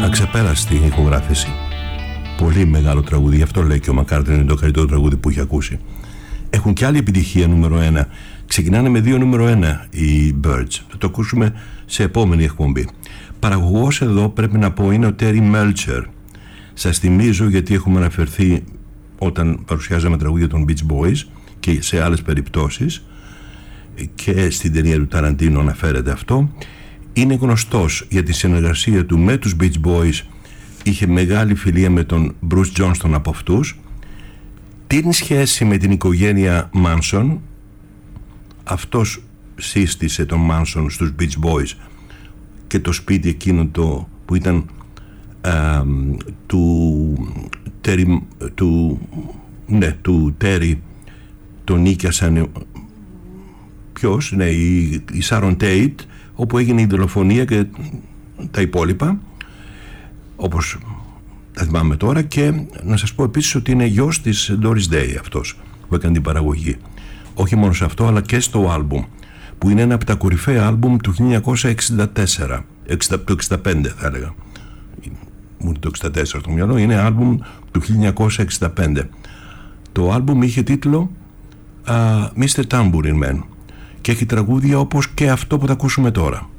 Αξεπέραστη ηχογράφηση. Πολύ μεγάλο τραγούδι, γι' αυτό λέει και ο Μακκάρτνι είναι το καλύτερο τραγούδι που έχει ακούσει. Έχουν και άλλη επιτυχία νούμερο 1. Ξεκινάνε με 2 νούμερο 1 οι Byrds. Θα το ακούσουμε σε επόμενη εκπομπή. Παραγωγός εδώ πρέπει να πω είναι ο Terry Melcher. Σας θυμίζω, γιατί έχουμε αναφερθεί όταν παρουσιάζαμε τραγούδια των Beach Boys και σε άλλες περιπτώσεις, και στην ταινία του Ταραντίνο αναφέρεται αυτό. Είναι γνωστός για τη συνεργασία του με τους Beach Boys. Είχε μεγάλη φιλία με τον Bruce Johnston από αυτούς. Την σχέση με την οικογένεια Manson, αυτός σύστησε τον Manson στους Beach Boys και το σπίτι εκείνο που ήταν του Terry το νίκιασαν ποιος, ναι, η Sharon Tate, όπου έγινε η δολοφονία και τα υπόλοιπα, όπως τα θυμάμαι τώρα. Και να σας πω επίσης ότι είναι γιος της Doris Day αυτός που έκανε την παραγωγή. Όχι μόνο σε αυτό, αλλά και στο άλμπουμ, που είναι ένα από τα κορυφαία άλμπουμ του 1964, το 65 θα έλεγα. Μου είναι το 64 στο μυαλό, είναι άλμπουμ του 1965. Το άλμπουμ είχε τίτλο Mr. Tambourine Man και έχει τραγούδια όπως και αυτό που θα ακούσουμε τώρα.